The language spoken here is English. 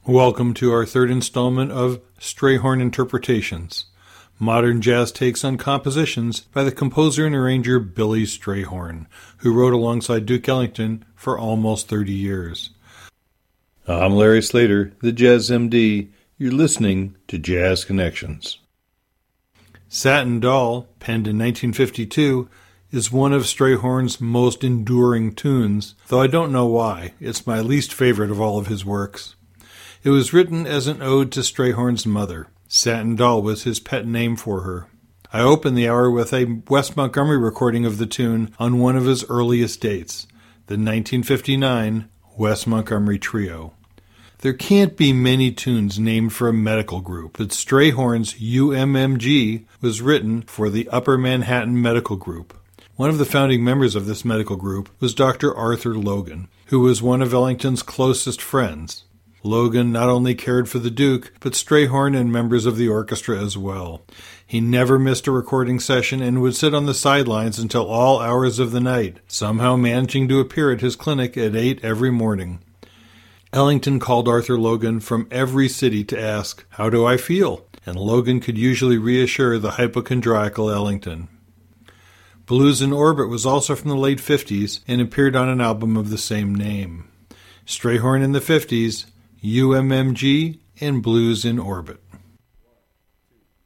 Welcome to our third installment of Strayhorn Interpretations, modern jazz takes on compositions by the composer and arranger Billy Strayhorn, who wrote alongside Duke Ellington for almost 30 years. I'm Larry Slater, the Jazz MD. You're listening to Jazz Connections. Satin Doll, penned in 1952, is one of Strayhorn's most enduring tunes, though I don't know why. It's my least favorite of all of his works. It was written as an ode to Strayhorn's mother. Satin Doll was his pet name for her. I opened the hour with a Wes Montgomery recording of the tune on one of his earliest dates, the 1959 Wes Montgomery Trio. There can't be many tunes named for a medical group, but Strayhorn's UMMG was written for the Upper Manhattan Medical Group. One of the founding members of this medical group was Dr. Arthur Logan, who was one of Ellington's closest friends. Logan not only cared for the Duke, but Strayhorn and members of the orchestra as well. He never missed a recording session and would sit on the sidelines until all hours of the night, somehow managing to appear at his clinic at 8 every morning. Ellington called Arthur Logan from every city to ask, "How do I feel?" And Logan could usually reassure the hypochondriacal Ellington. Blues in Orbit was also from the late 50s and appeared on an album of the same name. Strayhorn in the 50s, UMMG, and Blues in Orbit.